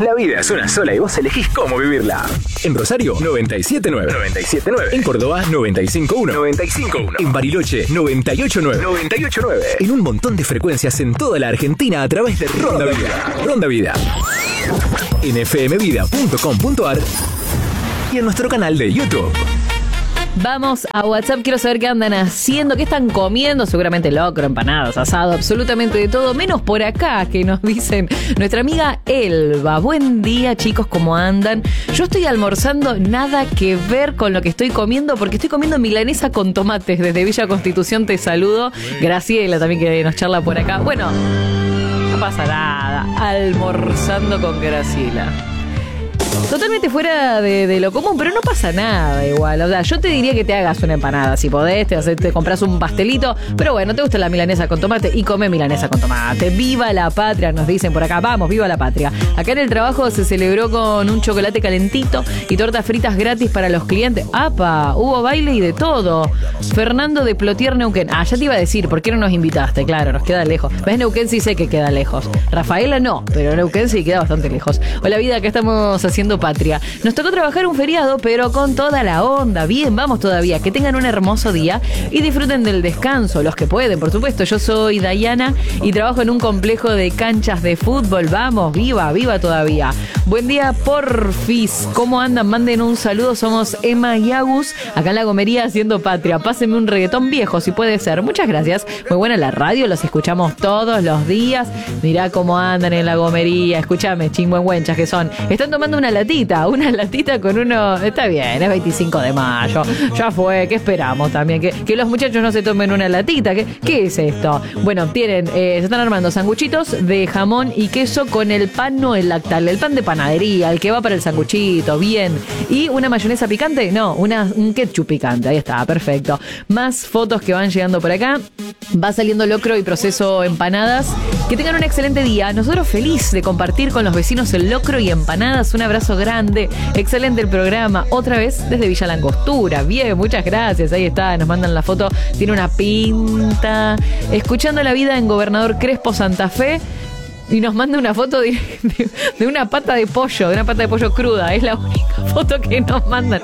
La vida es una sola y vos elegís cómo vivirla. En Rosario, 97.9. 97.9. En Córdoba, 95.1. 95.1. En Bariloche, 98.9. 98.9. En un montón de frecuencias en toda la Argentina a través de Ronda Vida. Ronda Vida. En fmvida.com.ar y en nuestro canal de YouTube. Vamos a WhatsApp, quiero saber qué andan haciendo, qué están comiendo, seguramente locro, empanadas, asado, absolutamente de todo, menos por acá que nos dicen nuestra amiga Elba. Buen día, chicos, ¿cómo andan? Yo estoy almorzando, nada que ver con lo que estoy comiendo, porque estoy comiendo milanesa con tomates. Desde Villa Constitución te saludo. Graciela también que nos charla por acá. Bueno, no pasa nada, almorzando con Graciela. Totalmente fuera de lo común, pero no pasa nada igual. O sea, yo te diría que te hagas una empanada. Si podés, te compras un pastelito. Pero bueno, te gusta la milanesa con tomate y come milanesa con tomate. ¡Viva la patria! Nos dicen por acá. Vamos, viva la patria. Acá en el trabajo se celebró con un chocolate calentito y tortas fritas gratis para los clientes. ¡Apa! Hubo baile y de todo. Fernando de Plotier, Neuquén. Ah, ya te iba a decir, ¿por qué no nos invitaste? Claro, nos queda lejos. ¿Ves? Neuquén sí sé que queda lejos. Rafaela no, pero Neuquén sí queda bastante lejos. Hola, vida, acá estamos haciendo patria. Nos tocó trabajar un feriado, pero con toda la onda. Bien, vamos todavía. Que tengan un hermoso día y disfruten del descanso, los que pueden, por supuesto. Yo soy Dayana y trabajo en un complejo de canchas de fútbol. Vamos, viva, viva todavía. Buen día, porfis. ¿Cómo andan? Manden un saludo. Somos Emma y Agus, acá en La Gomería haciendo patria. Pásenme un reggaetón viejo, si puede ser. Muchas gracias. Muy buena la radio, los escuchamos todos los días. Mirá cómo andan en La Gomería. Escúchame, chingüengüenchas que son. Están tomando una latita con uno. Está bien, es 25 de mayo. Ya fue, ¿qué esperamos también? Que los muchachos no se tomen una latita. ¿Qué es esto? Bueno, tienen, se están armando sanguchitos de jamón y queso con el pan no el lactal, el pan de panadería, el que va para el sanguchito, bien. Y una mayonesa picante, no, un ketchup picante, ahí está, perfecto. Más fotos que van llegando por acá. Va saliendo locro y proceso empanadas. Que tengan un excelente día. Nosotros feliz de compartir con los vecinos el locro y empanadas. Un abrazo grande. Excelente el programa. Otra vez desde Villa Langostura. Bien, muchas gracias. Ahí está, nos mandan la foto. Tiene una pinta. Escuchando la vida en Gobernador Crespo, Santa Fe. Y nos manda una foto de una pata de pollo cruda. Es la única foto que nos mandan.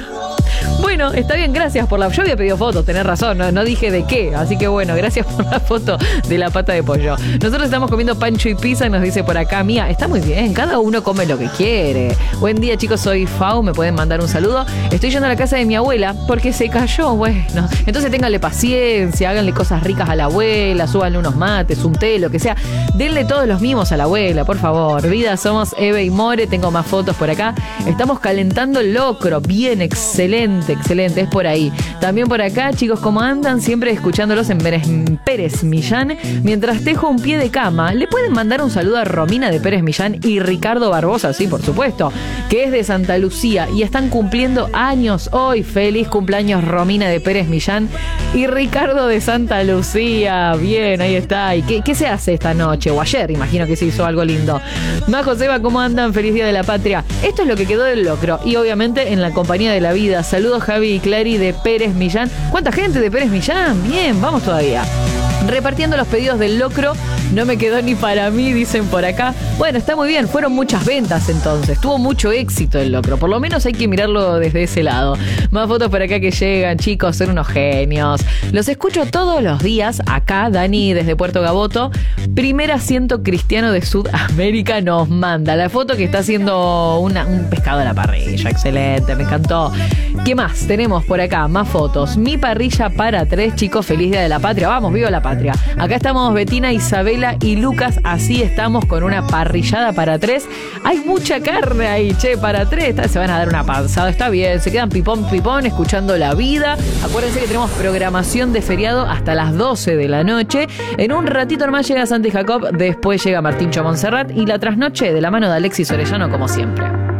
Bueno, está bien, gracias por la... Yo había pedido fotos, tenés razón, no dije de qué. Así que bueno, gracias por la foto de la pata de pollo. Nosotros estamos comiendo pancho y pizza, nos dice por acá Mía. Está muy bien, cada uno come lo que quiere. Buen día, chicos, soy Fau, me pueden mandar un saludo. Estoy yendo a la casa de mi abuela porque se cayó, bueno. Entonces ténganle paciencia, háganle cosas ricas a la abuela, súbanle unos mates, un té, lo que sea. Denle todos los mimos a la abuela, por favor. Vida, somos Eve y More, tengo más fotos por acá. Estamos calentando el locro, bien, excelente, es por ahí. También por acá, chicos, ¿cómo andan? Siempre escuchándolos en Pérez Millán. Mientras tejo un pie de cama, ¿le pueden mandar un saludo a Romina de Pérez Millán y Ricardo Barbosa? Sí, por supuesto, que es de Santa Lucía y están cumpliendo años hoy. Feliz cumpleaños, Romina de Pérez Millán y Ricardo de Santa Lucía. Bien, ahí está. ¿Y qué se hace esta noche? O ayer, imagino que se hizo algo lindo. Majo, Seba, ¿cómo andan? Feliz Día de la Patria. Esto es lo que quedó del locro y obviamente en la compañía de la vida. Saludos, Javi y Clary de Pérez Millán. ¿Cuánta gente de Pérez Millán? Bien, vamos todavía. Repartiendo los pedidos del locro, no me quedó ni para mí, dicen por acá. Bueno, está muy bien, fueron muchas ventas entonces, tuvo mucho éxito el locro, por lo menos hay que mirarlo desde ese lado. Más fotos por acá que llegan, chicos, son unos genios. Los escucho todos los días, acá Dani desde Puerto Gaboto, primer asiento cristiano de Sudamérica, nos manda la foto que está haciendo un pescado a la parrilla, excelente, me encantó. ¿Qué más? Tenemos por acá más fotos. Mi parrilla para 3, chicos, feliz Día de la Patria, vamos, viva la patria. Acá estamos Betina, Isabela y Lucas, así estamos con una parrillada para 3. Hay mucha carne ahí, che, para 3. Se van a dar una panzada, está bien. Se quedan pipón, escuchando la vida. Acuérdense que tenemos programación de feriado hasta las 12 de la noche. En un ratito nomás llega Santi Jacob, después llega Martíncho Montserrat y la trasnoche de la mano de Alexis Orellano, como siempre.